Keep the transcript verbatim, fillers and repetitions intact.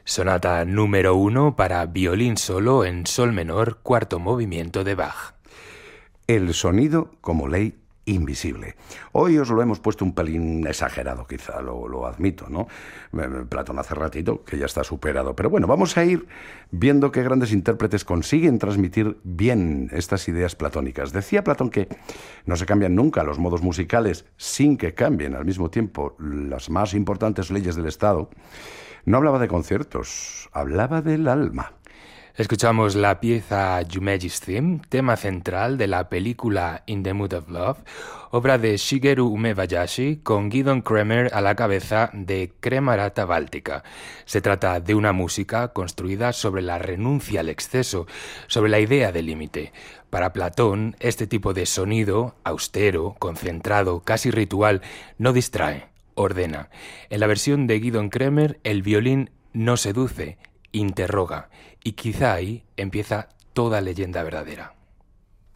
Sonata número uno para violín solo en sol menor, cuarto movimiento de Bach. El sonido como ley invisible. Hoy os lo hemos puesto un pelín exagerado, quizá, lo, lo admito, ¿no? Platón hace ratito que ya está superado. Pero bueno, vamos a ir viendo qué grandes intérpretes consiguen transmitir bien estas ideas platónicas. Decía Platón que no se cambian nunca los modos musicales sin que cambien al mismo tiempo las más importantes leyes del Estado. No hablaba de conciertos, hablaba del alma. Escuchamos la pieza Yumeji's Theme, tema central de la película In the Mood of Love, obra de Shigeru Umebayashi, con Gidon Kremer a la cabeza de Kremerata Báltica. Se trata de una música construida sobre la renuncia al exceso, sobre la idea del límite. Para Platón, este tipo de sonido, austero, concentrado, casi ritual, no distrae, ordena. En la versión de Gidon Kremer, el violín no seduce, interroga, y quizá ahí empieza toda leyenda verdadera.